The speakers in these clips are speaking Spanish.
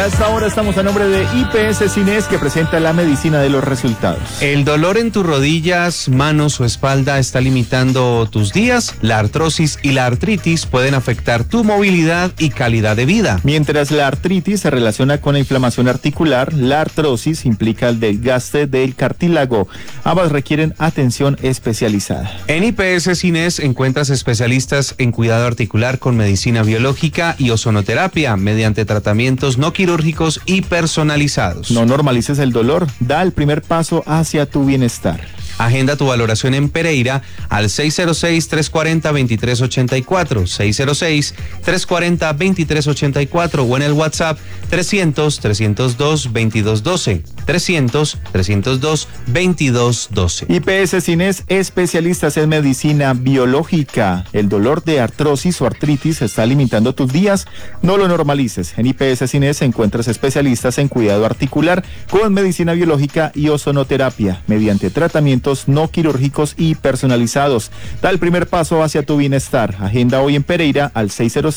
a esta hora estamos a nombre de IPS Cines, que presenta la medicina de los resultados. ¿El dolor en tus rodillas, manos o espalda está limitando tus días? La artrosis y la artritis pueden afectar tu movilidad y calidad de vida. Mientras la artritis se relaciona con la inflamación articular, la artrosis implica el desgaste del cartílago. Ambas requieren atención especializada. En IPS Cines encuentras especialistas en cuidado articular con medicina biológica y ozonoterapia mediante tratamientos no quirúrgicos y personalizados. No normalices el dolor, da el primer paso hacia tu bienestar. Agenda tu valoración en Pereira al 606-340-2384, 606-340-2384 o en el WhatsApp 300-302-2212, 300-302-2212. IPS Cines, especialistas en medicina biológica. El dolor de artrosis o artritis está limitando tus días, no lo normalices. En IPS Cines encuentras especialistas en cuidado articular con medicina biológica y ozonoterapia mediante tratamientos no quirúrgicos y personalizados. Da el primer paso hacia tu bienestar. Agenda hoy en Pereira al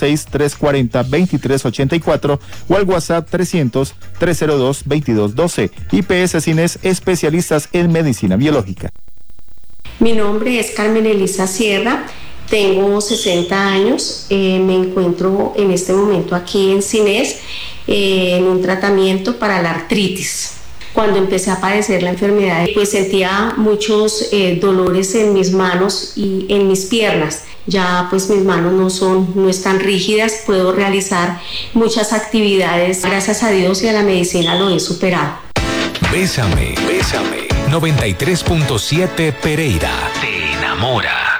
606-340-2384 o al WhatsApp 300-302-2212. IPS Cines, especialistas en medicina biológica. Mi nombre es Carmen Elisa Sierra, tengo 60 años, me encuentro en este momento aquí en Cines en un tratamiento para la artritis. Cuando empecé a padecer la enfermedad, pues sentía muchos dolores en mis manos y en mis piernas. Ya pues mis manos no están rígidas, puedo realizar muchas actividades. Gracias a Dios y a la medicina lo he superado. Bésame, bésame. 93.7 Pereira. Te enamora.